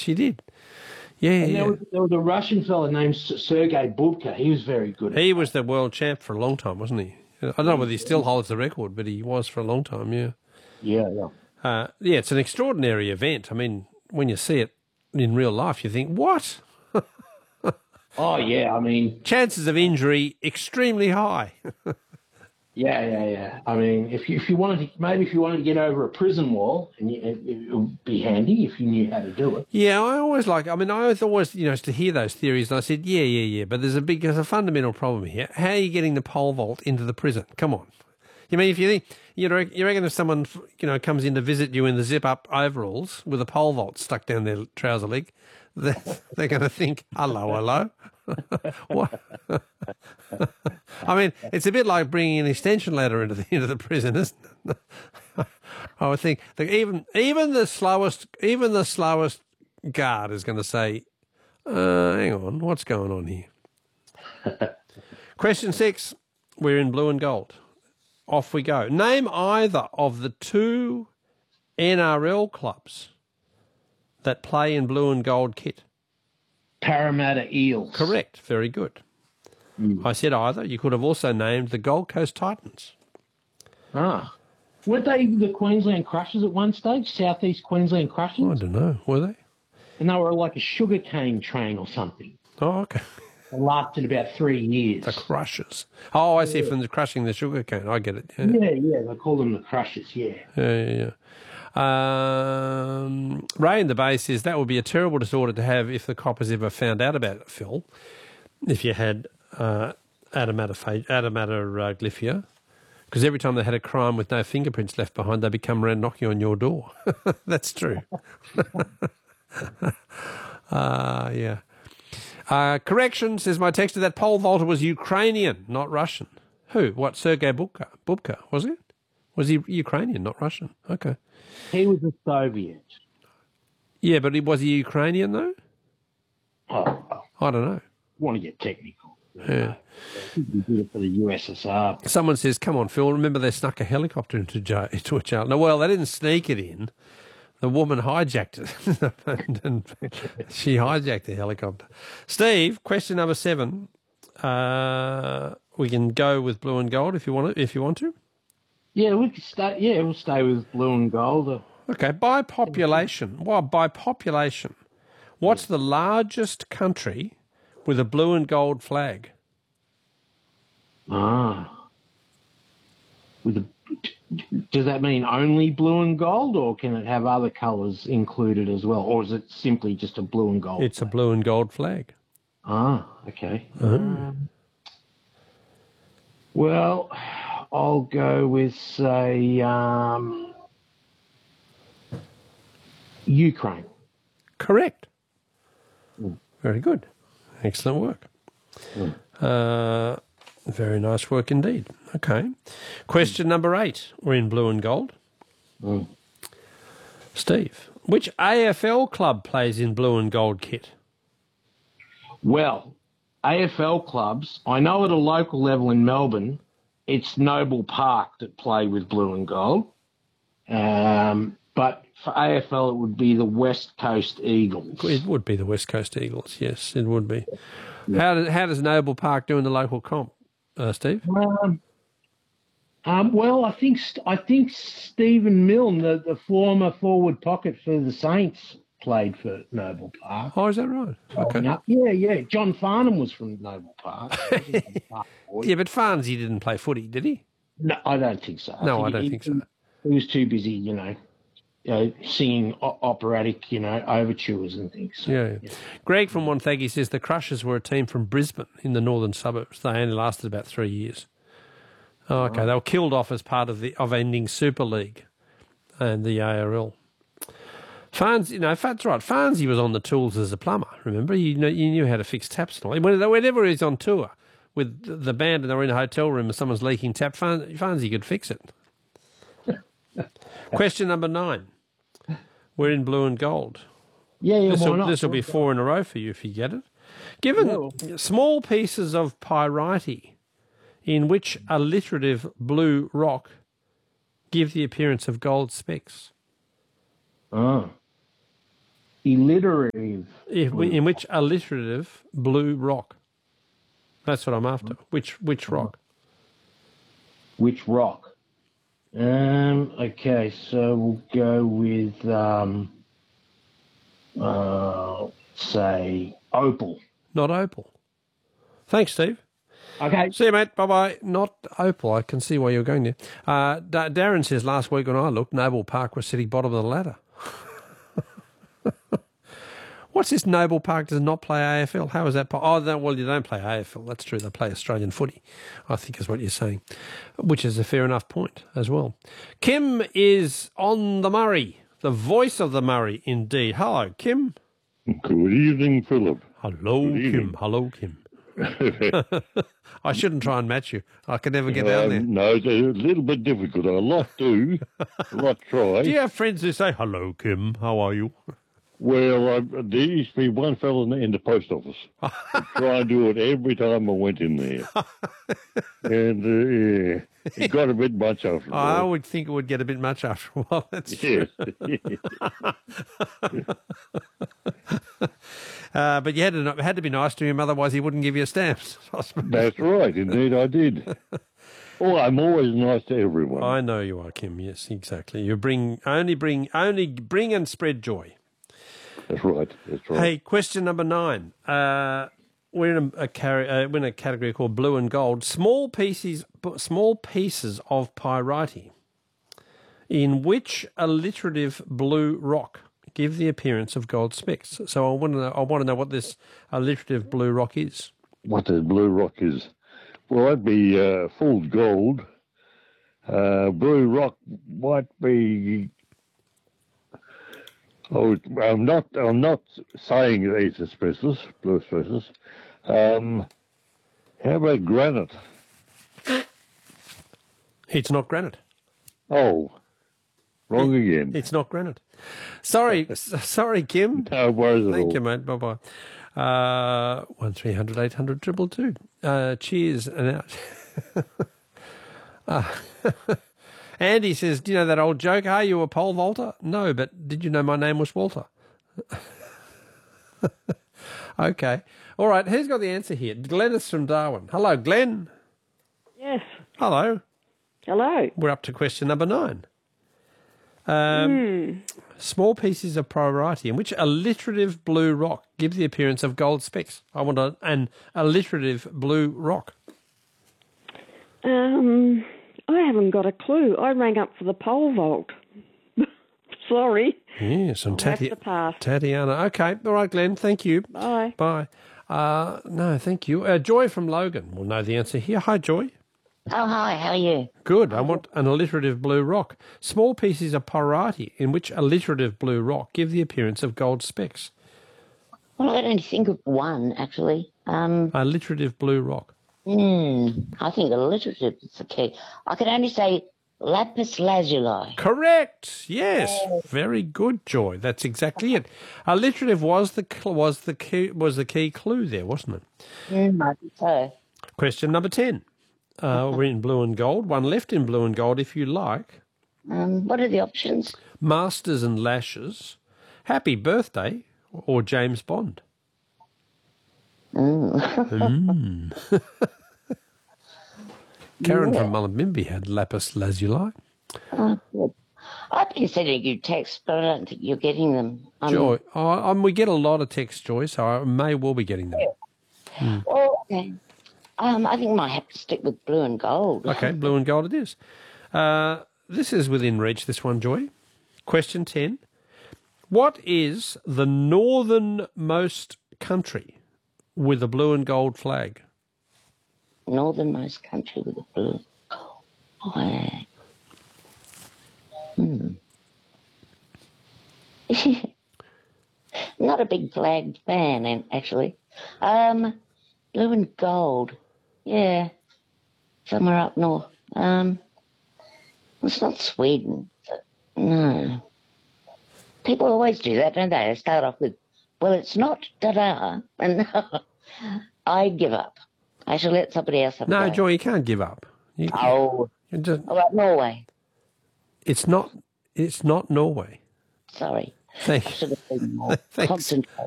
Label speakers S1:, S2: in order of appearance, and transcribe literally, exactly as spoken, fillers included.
S1: she did. Yeah,
S2: And
S1: yeah.
S2: there was, there was a Russian fella named Sergei Bubka. He was very good.
S1: He was the world champ for a long time, wasn't he? I don't know whether he still holds the record, but he was for a long time, yeah.
S2: Yeah, yeah.
S1: Uh, yeah, it's an extraordinary event. I mean, when you see it in real life, you think, what?
S2: Oh, yeah, I mean...
S1: Chances of injury extremely high.
S2: yeah, yeah, yeah. I mean, if you, if you wanted to, maybe if you wanted to get over a prison wall, and you, it, it would be handy if you knew how to do it.
S1: Yeah, I always like, I mean, I always, you know, used to hear those theories, and I said, yeah, yeah, yeah, but there's a big, there's a fundamental problem here. How are you getting the pole vault into the prison? Come on. You mean, if you think, you reckon, you reckon if someone, you know, comes in to visit you in the zip-up overalls with a pole vault stuck down their trouser leg, they're, they're going to think, hello, hello. What? I mean, it's a bit like bringing an extension ladder into the into the prison, isn't it? I would think that even even the slowest even the slowest guard is going to say, uh, "Hang on, what's going on here?" Question six. We're in blue and gold. Off we go. Name either of the two N R L clubs that play in blue and gold kit.
S2: Parramatta Eels.
S1: Correct. Very good. Mm. I said either. You could have also named the Gold Coast Titans.
S2: Ah. Weren't they the Queensland Crushers at one stage? Southeast Queensland Crushers?
S1: Oh, I don't know. Were they?
S2: And they were like a sugarcane train or something.
S1: Oh, okay.
S2: It lasted about three years.
S1: The Crushers. Oh, I see, yeah. From the crushing the sugarcane. I get it. Yeah,
S2: yeah, yeah. They call them the Crushers, yeah.
S1: Yeah, yeah, yeah. Um, Ray in the Bay says that would be a terrible disorder to have if the coppers ever found out about it, Phil. If you had uh, adermatoglyphia, because every time they had a crime with no fingerprints left behind, they become around knocking on your door. That's true. uh, yeah. Uh, correction, says my texter, that pole vaulter was Ukrainian, not Russian. Who? What, Sergei Bubka? Bubka, was it? Was he Ukrainian, not Russian? Okay.
S2: He was a Soviet.
S1: Yeah, but was he Ukrainian, though?
S2: Oh, oh.
S1: I don't know.
S2: Want to get technical.
S1: Yeah.
S2: He did it for the U S S R.
S1: Someone says, come on, Phil, remember they snuck a helicopter into, jail, into a jail. No, well, they didn't sneak it in. The woman hijacked it. and she hijacked the helicopter. Steve, question number seven. Uh, we can go with blue and gold if you want to, if you want to.
S2: Yeah, we could stay. Yeah, we'll stay with blue and gold.
S1: Okay, by population. Well, by population, what's the largest country with a blue and gold flag?
S2: Ah, with a. Does that mean only blue and gold, or can it have other colours included as well, or is it simply just a blue and gold?
S1: It's flag? A blue and gold flag.
S2: Ah, okay.
S1: Uh-huh.
S2: Um, well, I'll go with, say, um, Ukraine.
S1: Correct.
S2: Mm.
S1: Very good. Excellent work.
S2: Mm.
S1: Uh, very nice work indeed. Okay. Question mm. number eight. We're in blue and gold.
S2: Mm.
S1: Steve, which A F L club plays in blue and gold kit?
S2: Well, A F L clubs, I know at a local level in Melbourne, it's Noble Park that play with blue and gold. Um, but for A F L, it would be the West Coast Eagles.
S1: It would be the West Coast Eagles, yes, it would be. Yeah. How, does, how does Noble Park do in the local comp, uh, Steve?
S2: Um, um, well, I think I think Stephen Milne, the, the former forward pocket for the Saints, played for Noble Park.
S1: Oh, is that right? Okay.
S2: Yeah, yeah. John Farnham was from Noble Park.
S1: Yeah, but Farnsey didn't play footy, did he?
S2: No, I don't think so.
S1: No,
S2: I,
S1: I don't
S2: he,
S1: think so.
S2: He was too busy, you know, you know singing o- operatic, you know, overtures and things. So,
S1: yeah.
S2: yeah.
S1: Greg from Wonthaggi says the Crushers were a team from Brisbane in the northern suburbs. They only lasted about three years. Oh, okay. Right. They were killed off as part of the of ending Super League and the A R L. Farnsey, you know, that's right. Farnsey was on the tools as a plumber. Remember, you know, you knew how to fix taps. Whenever he's on tour with the band and they're in a hotel room and someone's leaking tap, Farnsey could fix it. Question number nine. We're in blue and gold.
S2: Yeah, yeah.
S1: This will,
S2: why not?
S1: This will be four in a row for you if you get it. Given yeah. small pieces of pyrite in which alliterative blue rock give the appearance of gold specks.
S2: Oh. alliterative.
S1: If we, in which alliterative blue rock? That's what I'm after. Which which rock?
S2: Which rock? Um. Okay, so we'll go with um. Uh, say opal.
S1: Not opal. Thanks, Steve.
S2: Okay.
S1: See you, mate. Bye-bye. Not opal. I can see why you're going there. Uh, D- Darren says last week when I looked, Noble Park was sitting bottom of the ladder. What's this? Noble Park does not play A F L? How is that? Po- oh, no, well, you don't play A F L. That's true. They play Australian footy, I think is what you're saying, which is a fair enough point as well. Kim is on the Murray, the voice of the Murray, indeed. Hello, Kim.
S3: Good evening, Philip.
S1: Hello,
S3: Good
S1: Kim.
S3: evening.
S1: Hello, Kim. I shouldn't try and match you. I could never get down
S3: Um,
S1: there.
S3: no, it's a little bit difficult. A lot do, a lot try.
S1: Do you have friends who say, hello, Kim, how are you?
S3: Well, I, there used to be one fellow in the, in the post office who'd try and do it every time I went in there. and, uh, yeah, it got a bit much after a
S1: I
S3: while.
S1: would think it would get a bit much after a while. That's
S3: Yes.
S1: uh, but you had to, had to be nice to him, otherwise he wouldn't give you stamps. I suppose.
S3: That's right. Indeed, I did. Oh, I'm always nice to everyone.
S1: I know you are, Kim. Yes, exactly. You bring only bring only bring and spread joy.
S3: That's right. That's right.
S1: Hey, question number nine. Uh, we're in a, a, car- uh, we're in a category called blue and gold. Small pieces, small pieces of pyrite, in which alliterative blue rock give the appearance of gold specks. So I want to know, I want to know what this alliterative blue rock is.
S3: What the blue rock is? Well, that'd be uh, full gold. Uh, blue rock might be. Oh, I'm not. I'm not saying it's asbestos, blue asbestos. Um, how about granite?
S1: It's not granite.
S3: Oh, wrong again.
S1: It's not granite. Sorry, s- sorry, Kim.
S3: No worries at
S1: Thank
S3: all.
S1: you, mate. Bye bye. Uh, one three hundred eight hundred triple two. Uh, cheers and out. uh, Andy says, "Do you know that old joke? Are you a pole vaulter?" No, but did you know my name was Walter? Okay, all right. Who's got the answer here? Glennis from Darwin. Hello, Glenn.
S4: Yes.
S1: Hello.
S4: Hello.
S1: We're up to question number nine. Um, Small pieces of pyrite in which alliterative blue rock gives the appearance of gold specks. I want a, an alliterative blue rock.
S4: Um, I haven't got a clue. I rang up for the pole vault. Sorry.
S1: Yes, and
S4: I'll have
S1: Tati-
S4: to pass.
S1: Tatiana. Okay, all right, Glenn. Thank you.
S4: Bye.
S1: Bye. Uh, no, thank you. Uh, Joy from Logan will know the answer here. Hi, Joy.
S5: Oh, hi, how are you?
S1: Good. I want an alliterative blue rock. Small pieces of pyrite in which alliterative blue rock give the appearance of gold specks.
S5: Well, I can only think of one, actually. Um,
S1: Alliterative blue rock.
S5: hmm, I think alliterative is the key. I can only say lapis lazuli.
S1: Correct. Yes. Very good, Joy. That's exactly it. Alliterative was the cl- was the key was the key clue there, wasn't it?
S5: Mm, I think so.
S1: Question number ten. Uh, we're in blue and gold. One left in blue and gold, if you like.
S5: Um, what are the options?
S1: Masters and Lashes, Happy Birthday, or James Bond. Mm. Karen from Mullumbimby had lapis lazuli.
S5: Oh, good. I've been sending you texts, but I don't think you're getting them. Um,
S1: Joy, oh, um, we get a lot of texts, Joy, so I may well be getting them.
S5: Oh, okay. Um, I think I might have to stick with blue and gold.
S1: Okay, blue and gold it is. Uh, this is within reach, this one, Joy. Question ten. What is the northernmost country with a blue and gold flag?
S5: Northernmost country with a blue gold flag. Hmm. Not a big flag fan, and- actually. Um, blue and gold. Yeah. Somewhere up north. Um, it's not Sweden. No. People always do that, don't they? They start off with, well, it's not da-da. And I give up. I shall let somebody else have a
S1: No,
S5: go.
S1: Joy, you can't give up. You,
S5: Oh,
S1: you just,
S5: all right, Norway.
S1: it's not. It's not Norway.
S5: Sorry.
S1: Thank
S5: I should have been more
S1: Thanks.
S5: concentrated.